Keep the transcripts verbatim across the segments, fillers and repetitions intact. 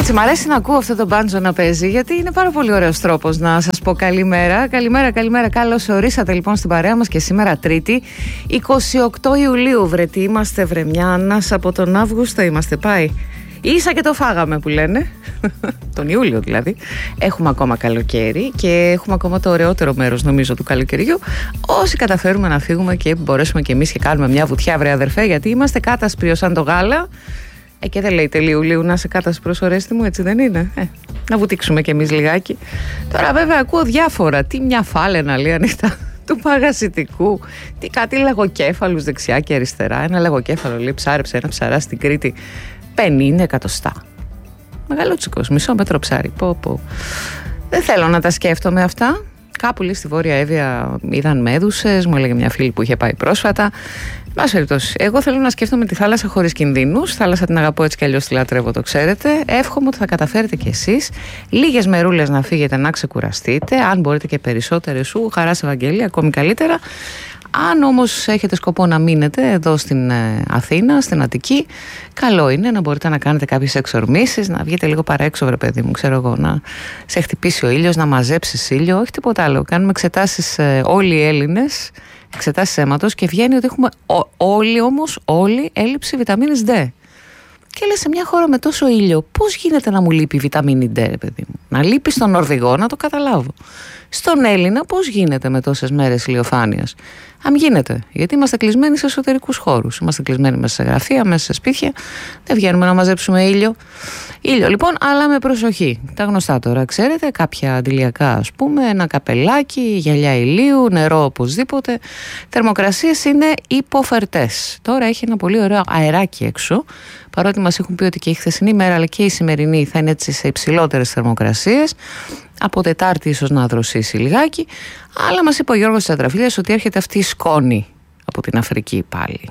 Έτσι, μ' αρέσει να ακούω αυτό το μπάντζο να παίζει, γιατί είναι πάρα πολύ ωραίος τρόπος να σας πω καλημέρα. Καλημέρα, καλημέρα. Καλώς ορίσατε λοιπόν στην παρέα μας και σήμερα Τρίτη, είκοσι οκτώ Ιουλίου. Βρε, τι είμαστε, βρε, μια ανάσα από τον Αύγουστο είμαστε. Πάει. Ίσα και το φάγαμε που λένε. Τον Ιούλιο δηλαδή. Έχουμε ακόμα καλοκαίρι και έχουμε ακόμα το ωραιότερο μέρος νομίζω του καλοκαιριού. Όσοι καταφέρουμε να φύγουμε και μπορέσουμε κι εμείς και κάνουμε μια βουτιά, βρε αδερφέ, γιατί είμαστε κάτασπριο σαν το γάλα. Ε, και δεν λέει τελείου Ιουλίου να σε κάτασπρος, Ορέστη μου, έτσι δεν είναι? Ε, να βουτήξουμε κι εμείς λιγάκι. Τώρα βέβαια ακούω διάφορα. Τι μια φάλαινα λέει ανοιχτά του παγασιτικού. Τι κάτι λαγοκέφαλους δεξιά και αριστερά. Ένα λαγοκέφαλο λέει ψάρεψε ένα ψαρά στην Κρήτη πενήντα εκατοστά. Μεγαλούτσικος, μισό μέτρο ψάρι. Πω, πω. Δεν θέλω να τα σκέφτομαι αυτά. Κάπου λέει στη Βόρεια Εύβοια είδαν μέδουσες, μου έλεγε μια φίλη που είχε πάει πρόσφατα. Μας περιπτώσει, εγώ θέλω να σκέφτομαι τη θάλασσα χωρίς κινδύνους. Θάλασσα την αγαπώ έτσι κι αλλιώς τη λατρεύω, το ξέρετε. Εύχομαι ότι θα καταφέρετε κι εσείς. Λίγες μερούλες να φύγετε να ξεκουραστείτε. Αν μπορείτε και περισσότερες, σου χαράς Ευαγγέλια, ακόμη καλύτερα. Αν όμως έχετε σκοπό να μείνετε εδώ στην Αθήνα, στην Αττική, καλό είναι να μπορείτε να κάνετε κάποιες εξορμήσεις, να βγείτε λίγο παραέξω, βρε παιδί μου, ξέρω εγώ, να σε χτυπήσει ο ήλιος, να μαζέψεις ήλιο, όχι τίποτα άλλο. Κάνουμε εξετάσεις ε, όλοι οι Έλληνες, εξετάσεις αίματος και βγαίνει ότι έχουμε ό, όλοι όμως, όλοι έλλειψη βιταμίνης D. Και λες, σε μια χώρα με τόσο ήλιο, πώς γίνεται να μου λείπει η βιταμίνη D, ρε παιδί μου? Να λείπει στον Νορβηγό, να το καταλάβω. Στον Έλληνα, πώς γίνεται με τόσες μέρες ηλιοφάνειας? Αν γίνεται, γιατί είμαστε κλεισμένοι σε εσωτερικούς χώρους. Είμαστε κλεισμένοι μέσα σε γραφεία, μέσα σε σπίτια. Δεν βγαίνουμε να μαζέψουμε ήλιο. Ήλιο λοιπόν, αλλά με προσοχή. Τα γνωστά τώρα, ξέρετε, κάποια αντιλιακά ας πούμε, ένα καπελάκι, γυαλιά ηλίου, νερό οπωσδήποτε. Θερμοκρασίες είναι υποφερτές. Τώρα έχει ένα πολύ ωραίο αεράκι έξω. Παρότι μας έχουν πει ότι και η χθεσινή μέρα αλλά και η σημερινή θα είναι έτσι σε υψηλότερες θερμοκρασίες. Από Τετάρτη ίσως να δροσίσει λιγάκι. Αλλά μας είπε ο Γιώργος Τσατραφίλιας ότι έρχεται αυτή η σκόνη από την Αφρική πάλι.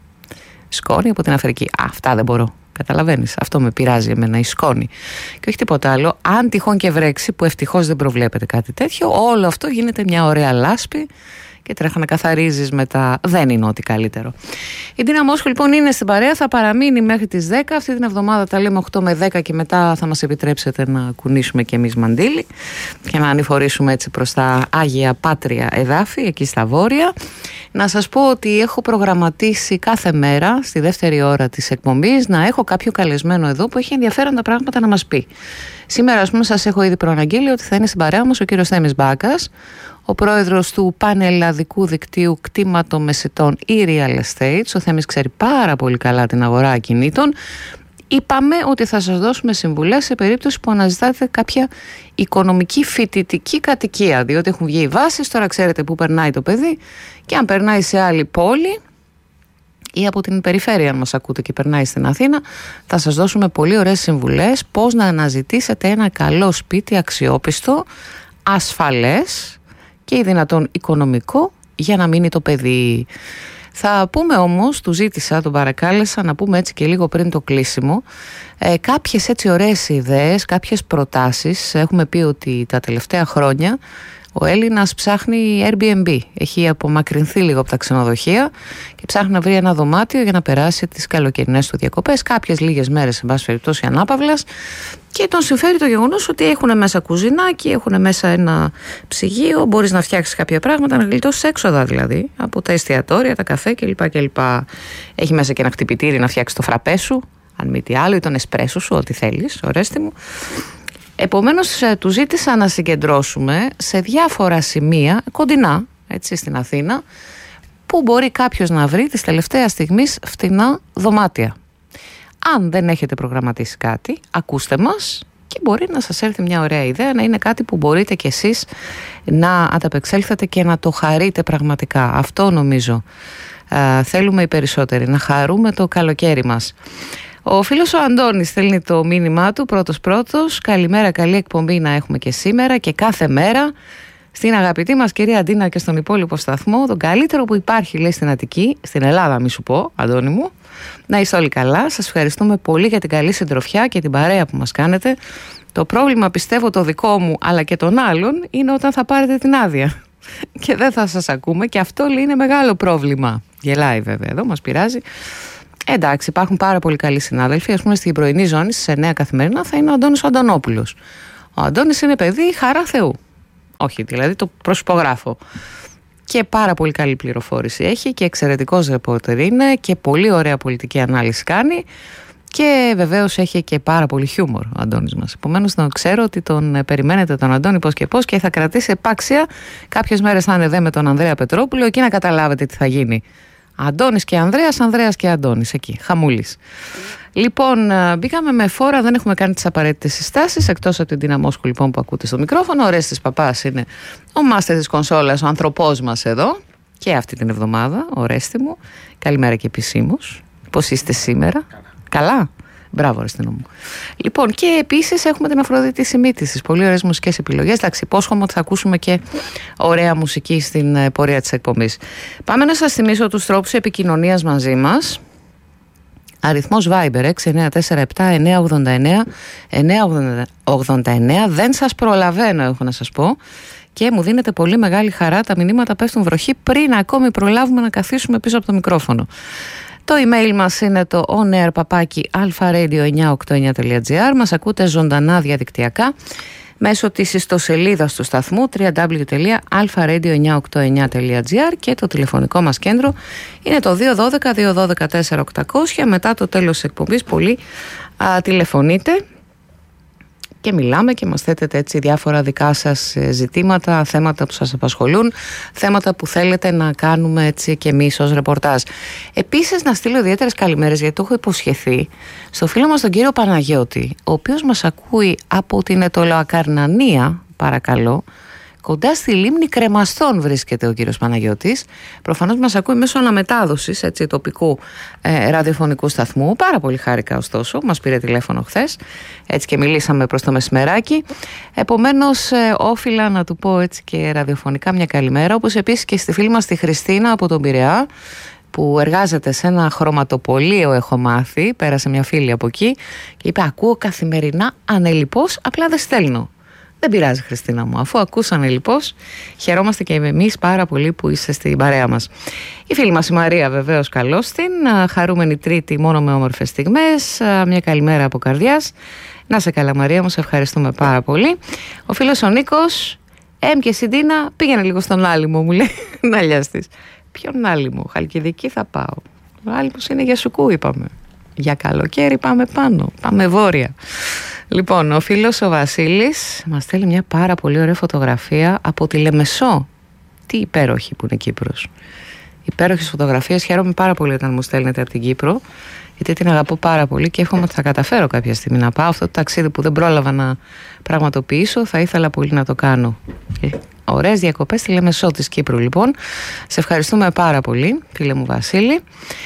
Σκόνη από την Αφρική. Α, αυτά δεν μπορώ. Καταλαβαίνεις. Αυτό με πειράζει εμένα, η σκόνη. Και όχι τίποτα άλλο. Αν τυχόν και βρέξει, που ευτυχώς δεν προβλέπεται κάτι τέτοιο, όλο αυτό γίνεται μια ωραία λάσπη. Και τρέχα να καθαρίζεις μετά. Δεν είναι ό,τι καλύτερο. Η Ντίνα Μόσχου λοιπόν είναι στην παρέα, θα παραμείνει μέχρι τις δέκα. Αυτή την εβδομάδα τα λέμε οκτώ με δέκα και μετά θα μας επιτρέψετε να κουνήσουμε και εμείς μαντίλι και να ανηφορήσουμε έτσι προς τα Άγια Πάτρια εδάφη, εκεί στα βόρεια. Να σας πω ότι έχω προγραμματίσει κάθε μέρα στη δεύτερη ώρα της εκπομπής να έχω κάποιο καλεσμένο εδώ που έχει ενδιαφέροντα πράγματα να μας πει. Σήμερα ας πούμε σας έχω ήδη προαναγγείλει ότι θα είναι στην παρέα μας ο κύριος Θέμης Μπάκας, ο πρόεδρος του πανελλαδικού δικτύου κτήματομεσητών e-real estates. Ο Θέμης ξέρει πάρα πολύ καλά την αγορά ακινήτων. Είπαμε ότι θα σας δώσουμε συμβουλές σε περίπτωση που αναζητάτε κάποια οικονομική φοιτητική κατοικία, διότι έχουν βγει οι βάσεις, τώρα ξέρετε που περνάει το παιδί και αν περνάει σε άλλη πόλη ή από την περιφέρεια, αν μας ακούτε και περνάει στην Αθήνα, θα σας δώσουμε πολύ ωραίες συμβουλές πώς να αναζητήσετε ένα καλό σπίτι αξιόπιστο, ασφαλές και ή δυνατόν οικονομικό για να μείνει το παιδί. Θα πούμε όμως, του ζήτησα, τον παρακάλεσα να πούμε έτσι και λίγο πριν το κλείσιμο ε, κάποιες έτσι ωραίες ιδέες, κάποιες προτάσεις. Έχουμε πει ότι τα τελευταία χρόνια ο Έλληνας ψάχνει Airbnb. Έχει απομακρυνθεί λίγο από τα ξενοδοχεία και ψάχνει να βρει ένα δωμάτιο για να περάσει τις καλοκαιρινές του διακοπές, κάποιες λίγες μέρες, σε πάση περιπτώσει, ανάπαυλας. Και τον συμφέρει το γεγονός ότι έχουν μέσα κουζινάκι, έχουν μέσα ένα ψυγείο, μπορείς να φτιάξεις κάποια πράγματα, να γλιτώσεις έξοδα δηλαδή, από τα εστιατόρια, τα καφέ κλπ. κλπ. Έχει μέσα και ένα χτυπητήρι να φτιάξεις το φραπέ σου, αν μη τι άλλο, ή τον εσπρέσο σου, ό,τι θέλεις, Ορέστη μου. Επομένως, του ζήτησα να συγκεντρώσουμε σε διάφορα σημεία, κοντινά, έτσι, στην Αθήνα, που μπορεί κάποιος να βρει τις τελευταίες στιγμής φτηνά δωμάτια. Αν δεν έχετε προγραμματίσει κάτι, ακούστε μας και μπορεί να σας έρθει μια ωραία ιδέα, να είναι κάτι που μπορείτε κι εσείς να ανταπεξέλθετε και να το χαρείτε πραγματικά. Αυτό νομίζω α, θέλουμε οι περισσότεροι, να χαρούμε το καλοκαίρι μας. Ο φίλος ο Αντώνης στέλνει το μήνυμά του πρώτος πρώτος. Καλημέρα, καλή εκπομπή να έχουμε και σήμερα και κάθε μέρα. Στην αγαπητή μας κυρία Αντίνα και στον υπόλοιπο σταθμό, τον καλύτερο που υπάρχει, λέει, στην Αττική, στην Ελλάδα μη σου πω, Αντώνη μου. Να είστε όλοι καλά, σας ευχαριστούμε πολύ για την καλή συντροφιά και την παρέα που μας κάνετε. Το πρόβλημα, πιστεύω, το δικό μου αλλά και των άλλων είναι όταν θα πάρετε την άδεια και δεν θα σας ακούμε, και αυτό, λέει, είναι μεγάλο πρόβλημα. Γελάει βέβαια εδώ, μας πειράζει. Εντάξει, υπάρχουν πάρα πολύ καλοί συνάδελφοι. Ας πούμε, στην πρωινή ζώνη στις εννιά καθημερινά θα είναι ο Αντώνης ο Αντωνόπουλος. Ο Αντώνης είναι παιδί χαρά Θεού. Όχι, δηλαδή το προσυπογράφω. Και πάρα πολύ καλή πληροφόρηση έχει και εξαιρετικός ρεπόρτερ είναι και πολύ ωραία πολιτική ανάλυση κάνει. Και βεβαίως έχει και πάρα πολύ χιούμορ ο Αντώνης μας. Επομένως, να ξέρω ότι τον περιμένετε τον Αντώνη πώς και πώς και θα κρατήσει επάξια. Κάποιες μέρες θα είναι δε με τον Ανδρέα Πετρόπουλο, εκεί να καταλάβετε τι θα γίνει. Αντώνης και Ανδρέας, Ανδρέας και Αντώνης, εκεί, χαμούλης. Λοιπόν, μπήκαμε με φόρα, δεν έχουμε κάνει τις απαραίτητες συστάσεις, εκτός από την Τίνα Μόσκου λοιπόν που ακούτε στο μικρόφωνο. Ο Ρέστης Παπάς είναι ο μάστερ της κονσόλας, ο ανθρωπός μας εδώ και αυτή την εβδομάδα, ο Ρέστη μου. Καλημέρα και επισήμως. Πώς είστε σήμερα? Καλά. Μπράβο, Ρεστινό μου. Λοιπόν, και επίσης έχουμε την Αφροδίτη Σιμίτη στις πολύ ωραίες μουσικές επιλογές. Εντάξει, υπόσχομαι ότι θα ακούσουμε και ωραία μουσική στην πορεία της εκπομπής. Πάμε να σας θυμίσω τους τρόπους επικοινωνίας μαζί μας. Αριθμός Viber έξι εννιά τέσσερα επτά εννιά ογδόντα εννιά εννιά ογδόντα εννιά. Δεν σας προλαβαίνω, έχω να σας πω. Και μου δίνεται πολύ μεγάλη χαρά. Τα μηνύματα πέφτουν βροχή πριν ακόμη προλάβουμε να καθίσουμε πίσω από το μικρόφωνο. Το email μας είναι το onair παπάκι alpharadio εννιακόσια ογδόντα εννιά τελεία gr. Μας ακούτε ζωντανά διαδικτυακά μέσω της ιστοσελίδας του σταθμού double-u double-u double-u τελεία alpharadio εννιακόσια ογδόντα εννιά τελεία gr και το τηλεφωνικό μας κέντρο είναι το δύο ένα δύο δύο ένα δύο τέσσερα οκτακόσια. Μετά το τέλος της εκπομπής πολύ α, τηλεφωνείτε και μιλάμε και μας θέτετε έτσι διάφορα δικά σας ζητήματα, θέματα που σας απασχολούν, θέματα που θέλετε να κάνουμε έτσι και εμείς ως ρεπορτάζ. Επίσης να στείλω ιδιαίτερες καλημέρες, γιατί το έχω υποσχεθεί, στο φίλο μας τον κύριο Παναγιώτη, ο οποίος μας ακούει από την Αιτωλοακαρνανία, παρακαλώ. Κοντά στη λίμνη Κρεμαστών βρίσκεται ο κύριος Παναγιώτης. Προφανώς μας ακούει μέσω αναμετάδοσης έτσι, τοπικού ε, ραδιοφωνικού σταθμού. Πάρα πολύ χάρηκα ωστόσο. Μας πήρε τηλέφωνο χθες. Έτσι και μιλήσαμε προς το μεσημεράκι. Επομένως, ε, όφιλα να του πω έτσι και ραδιοφωνικά μια καλημέρα. Όπως επίσης και στη φίλη μας τη Χριστίνα από τον Πειραιά, που εργάζεται σε ένα χρωματοπωλείο, έχω μάθει. Πέρασε μια φίλη από εκεί και είπε: ακούω καθημερινά ανελιπώς, απλά δεν στέλνω. Δεν πειράζει, Χριστίνα μου, αφού ακούσανε λοιπόν, χαιρόμαστε και εμείς πάρα πολύ που είστε στην παρέα μας. Η φίλη μας η Μαρία, βεβαίως, καλώς την. Χαρούμενη Τρίτη, μόνο με όμορφες στιγμές. Μια καλημέρα από καρδιάς. Να σε καλά, Μαρία μου, σε ευχαριστούμε πάρα πολύ. Ο φίλος ο Νίκος, Εμ και Συντίνα, πήγαινε λίγο στον Άλυμο, μου λέει. Να λιάστης. Ποιον Άλυμο? Χαλκιδική θα πάω. Ο Άλυμος είναι για σουκού, είπαμε. Για καλοκαίρι πάμε πάνω, πάμε βόρεια. Λοιπόν, ο φίλος ο Βασίλης μας στέλνει μια πάρα πολύ ωραία φωτογραφία από τη Λεμεσό. Τι υπέροχη που είναι Κύπρος. Υπέροχες φωτογραφίες. Χαίρομαι πάρα πολύ όταν μου στέλνετε από την Κύπρο, γιατί την αγαπώ πάρα πολύ και εύχομαι ότι θα καταφέρω κάποια στιγμή να πάω. Αυτό το ταξίδι που δεν πρόλαβα να πραγματοποιήσω, θα ήθελα πολύ να το κάνω. Ωραίες διακοπές στη Λεμεσό της Κύπρου, λοιπόν. Σε ευχαριστούμε πάρα πολύ, φίλε μου Βασίλη.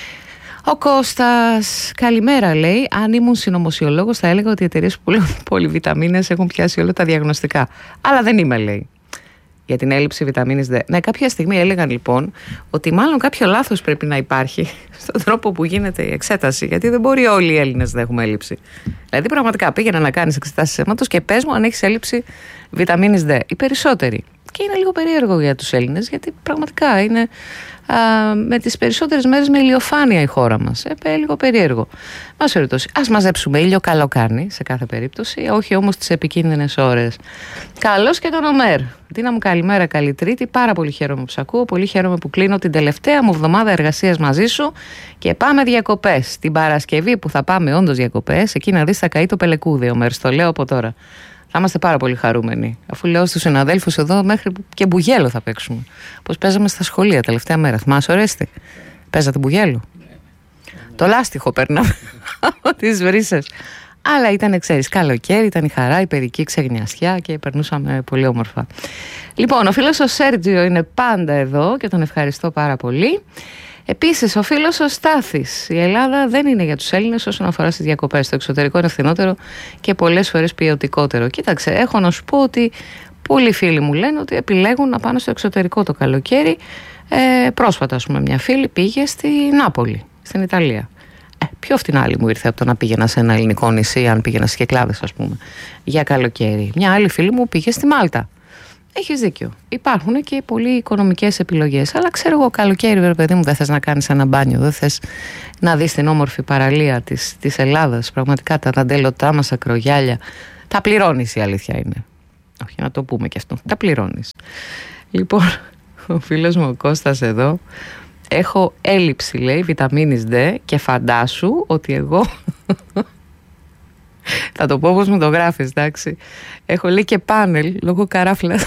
Ο Κώστας, καλημέρα, λέει. Αν ήμουν συνωμοσιολόγος θα έλεγα ότι οι εταιρείες που πουλούν πολυβιταμίνες έχουν πιάσει όλα τα διαγνωστικά. Αλλά δεν είμαι, λέει, για την έλλειψη βιταμίνης D. Ναι, κάποια στιγμή έλεγαν λοιπόν ότι μάλλον κάποιο λάθος πρέπει να υπάρχει στον τρόπο που γίνεται η εξέταση. Γιατί δεν μπορεί όλοι οι Έλληνες να έχουμε έλλειψη. Δηλαδή, πραγματικά πήγαινα να κάνεις εξετάσεις αίματος και πες μου αν έχεις έλλειψη βιταμίνης D. Οι περισσότεροι. Και είναι λίγο περίεργο για τους Έλληνες, γιατί πραγματικά είναι α, με τις περισσότερες μέρες με ηλιοφάνεια η χώρα μας. Ε, λίγο περίεργο. Μας περιπτώσει, ας μαζέψουμε ήλιο, καλό κάνει σε κάθε περίπτωση, όχι όμως τις επικίνδυνες ώρες. Καλώς και τον Ομέρ. Τίνα μου, καλημέρα, καλή Τρίτη. Πάρα πολύ χαίρομαι που σ' ακούω. Πολύ χαίρομαι που κλείνω την τελευταία μου εβδομάδα εργασίας μαζί σου και πάμε διακοπές. Την Παρασκευή που θα πάμε όντως διακοπές, εκεί να δεις θα καεί το πελεκούδι, Ομέρ. Το λέω από τώρα. Θα είμαστε πάρα πολύ χαρούμενοι. Αφού λέω στους συναδέλφους εδώ, μέχρι και μπουγέλο θα παίξουμε. Πώς παίζαμε στα σχολεία τελευταία μέρα. Θυμάσαι, Ορέστη? Παίζατε μπουγέλο? Το λάστιχο παίρναμε από τις βρύσες. Αλλά ήταν, ξέρεις, καλοκαίρι, ήταν η χαρά, η παιδική ξεγνιασιά και περνούσαμε πολύ όμορφα. Λοιπόν, ο φίλος ο Σέρτζιο είναι πάντα εδώ και τον ευχαριστώ πάρα πολύ. Επίσης, ο φίλος ο Στάθης. Η Ελλάδα δεν είναι για τους Έλληνες όσον αφορά στις διακοπές. Το εξωτερικό είναι φθηνότερο και πολλές φορές ποιοτικότερο. Κοίταξε, έχω να σου πω ότι πολλοί φίλοι μου λένε ότι επιλέγουν να πάνε στο εξωτερικό το καλοκαίρι. Ε, πρόσφατα, ας πούμε, μια φίλη πήγε στη Νάπολη, στην Ιταλία. Ε, πιο φτηνά άλλη μου ήρθε από το να πήγαινα σε ένα ελληνικό νησί, αν πήγαινα στις Κυκλάδες, ας πούμε, για καλοκαίρι. Μια άλλη φίλη μου πήγε στη Μάλτα. Έχεις δίκιο. Υπάρχουν και πολλοί οικονομικές επιλογές. Αλλά ξέρω εγώ, καλοκαίρι, βέβαια, παιδί μου, δεν θες να κάνεις ένα μπάνιο, δεν θες να δεις την όμορφη παραλία της, της Ελλάδας. Πραγματικά τα δαντέλωτά μας, ακρογιάλια. Τα πληρώνεις, η αλήθεια είναι. Όχι, να το πούμε και αυτό. Τα πληρώνεις. Λοιπόν, ο φίλος μου ο Κώστας εδώ. Έχω έλλειψη, λέει, βιταμίνης D και φαντάσου ότι εγώ. Θα το πω όπως μου το γράφεις, εντάξει. Έχω, λέει, και πάνελ λόγω καράφλας.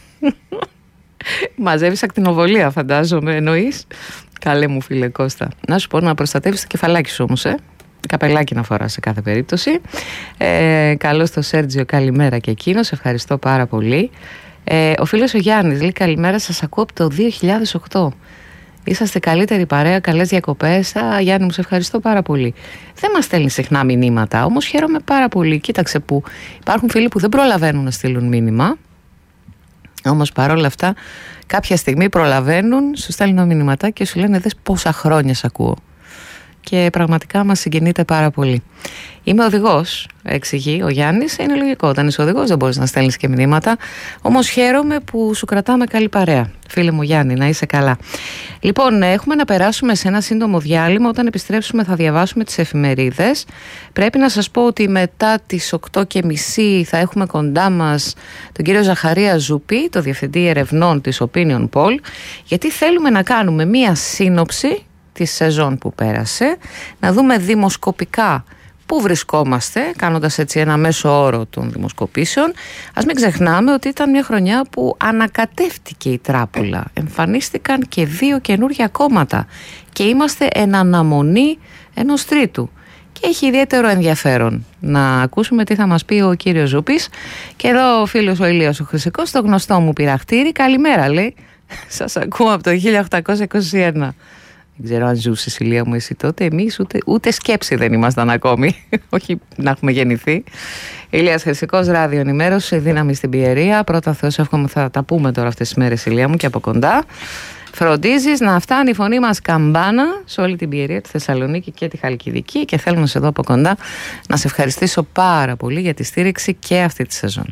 Μαζεύεις ακτινοβολία, φαντάζομαι, εννοείς. Καλέ μου φίλε Κώστα. Να σου πω να προστατεύεις το κεφαλάκι σου όμως, ε. Καπελάκι να φοράς σε κάθε περίπτωση. ε, Καλώς το Σέρτζιο, καλημέρα και εκείνος. Ευχαριστώ πάρα πολύ. ε, Ο φίλος ο Γιάννης λέει καλημέρα, σας ακούω από το δύο χιλιάδες οκτώ. Είσαστε καλύτερη παρέα, καλές διακοπές. Α, Γιάννη μου, σε ευχαριστώ πάρα πολύ. Δεν μας στέλνει συχνά μηνύματα, όμως χαίρομαι πάρα πολύ. Κοίταξε που υπάρχουν φίλοι που δεν προλαβαίνουν να στείλουν μήνυμα. Όμως παρόλα αυτά κάποια στιγμή προλαβαίνουν, σου στέλνουν μηνύματα και σου λένε δες πόσα χρόνια σ' ακούω. Και πραγματικά μας συγκινείται πάρα πολύ. Είμαι οδηγός, εξηγεί ο Γιάννης. Είναι λογικό, όταν είσαι οδηγός δεν μπορείς να στέλνεις και μηνύματα. Όμως χαίρομαι που σου κρατάμε καλή παρέα. Φίλε μου Γιάννη, να είσαι καλά. Λοιπόν, έχουμε να περάσουμε σε ένα σύντομο διάλειμμα. Όταν επιστρέψουμε θα διαβάσουμε τις εφημερίδες. Πρέπει να σας πω ότι μετά τις οκτώ και μισή θα έχουμε κοντά μας τον κύριο Ζαχαρία Ζουπή, το Διευθυντή Ερευνών της Opinion Poll, γιατί θέλουμε να κάνουμε μία σύνοψη της σεζόν που πέρασε, να δούμε δημοσκοπικά πού βρισκόμαστε, κάνοντας έτσι ένα μέσο όρο των δημοσκοπήσεων. Ας μην ξεχνάμε ότι ήταν μια χρονιά που ανακατεύτηκε η τράπουλα. Εμφανίστηκαν και δύο καινούργια κόμματα και είμαστε εν αναμονή ενός τρίτου. Και έχει ιδιαίτερο ενδιαφέρον να ακούσουμε τι θα μας πει ο κύριος Ζουπής. Και εδώ ο φίλος ο Ηλίας ο Χρυσικός, το γνωστό μου πειραχτήρι. Καλημέρα, λέει. Σας ακούω από το χίλια οκτακόσια είκοσι ένα. Δεν ξέρω αν ζούσες, Ηλία μου, εσύ τότε. Εμείς ούτε, ούτε σκέψη δεν ήμασταν ακόμη. Όχι να έχουμε γεννηθεί. Ηλίας Χρυσικός, ράδιο ενημέρωση, δύναμη στην Πιερία. Πρώτα Θεός, εύχομαι θα τα πούμε τώρα αυτές τις μέρες, Ηλία μου, και από κοντά. Φροντίζεις να φτάνει η φωνή μας καμπάνα σε όλη την Πιερία, τη Θεσσαλονίκη και τη Χαλκιδική. Και θέλουμε σε εδώ από κοντά να σε ευχαριστήσω πάρα πολύ για τη στήριξη και αυτή τη σεζόν.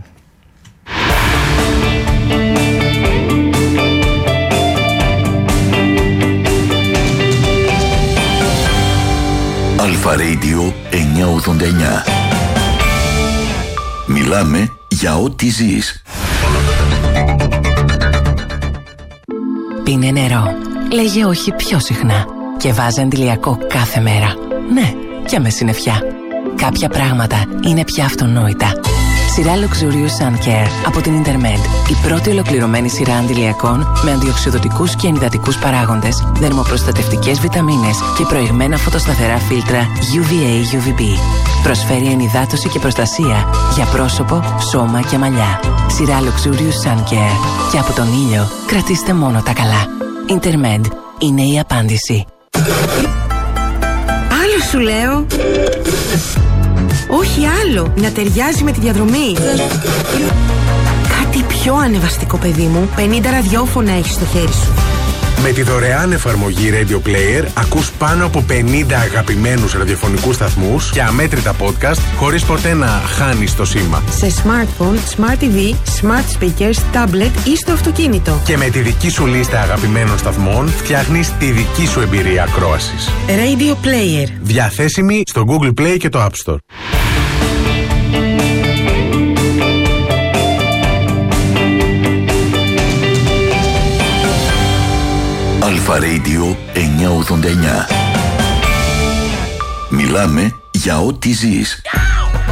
Αλφα Radio εννιακόσια ογδόντα εννιά. Μιλάμε για ό,τι ζεις. Πίνε νερό. Λέγε όχι πιο συχνά. Και βάζε αντιλιακό κάθε μέρα. Ναι, και με συννεφιά. Κάποια πράγματα είναι πια αυτονόητα. Σειρά Luxurious Sun Care από την Intermed. Η πρώτη ολοκληρωμένη σειρά αντιλιακών με αντιοξυδοτικούς και ενυδατικούς παράγοντες, δερμοπροστατευτικές βιταμίνες και προηγμένα φωτοσταθερά φίλτρα γιου βι έι γιου βι μπι. Προσφέρει ενυδάτωση και προστασία για πρόσωπο, σώμα και μαλλιά. Σειρά Luxurious Sun Care. Και από τον ήλιο κρατήστε μόνο τα καλά. Intermed είναι η απάντηση. Άλλο σου λέω. Όχι άλλο, να ταιριάζει με τη διαδρομή. Κάτι πιο ανεβαστικό, παιδί μου. πενήντα ραδιόφωνα έχεις στο χέρι σου. Με τη δωρεάν εφαρμογή Radio Player ακούς πάνω από πενήντα αγαπημένους ραδιοφωνικούς σταθμούς και αμέτρητα podcast χωρίς ποτέ να χάνεις το σήμα. Σε smartphone, smart τι βι, smart speakers, tablet ή στο αυτοκίνητο. Και με τη δική σου λίστα αγαπημένων σταθμών φτιάχνεις τη δική σου εμπειρία ακρόασης. Radio Player. Διαθέσιμη στο Google Play και το App Store. Αλφα Radio εννιακόσια ογδόντα εννιά. Μιλάμε για ό,τι ζεις.